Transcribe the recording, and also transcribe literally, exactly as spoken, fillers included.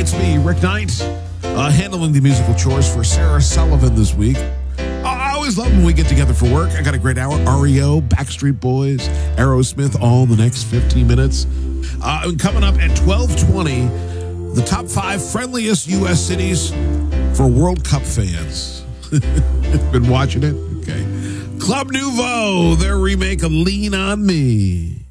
it's me, Rick Knight, uh, handling the musical chores for Sarah Sullivan this week. I always love when we get together for work. I got a great hour. R E O, Backstreet Boys, Aerosmith, all in the next fifteen minutes. Uh, and coming up at twelve twenty, the top five friendliest U S cities for World Cup fans. Been watching it? Okay. Club Nouveau, their remake of Lean on Me.